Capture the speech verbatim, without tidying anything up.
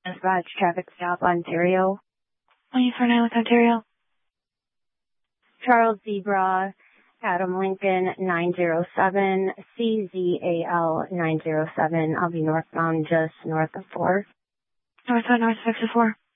Dispatch traffic stop, Ontario. one four nine with Ontario. Charles Zebra, Adam Lincoln, nine zero seven, C Z A L nine zero seven. I'll be northbound just north of four. Northbound, north six of four.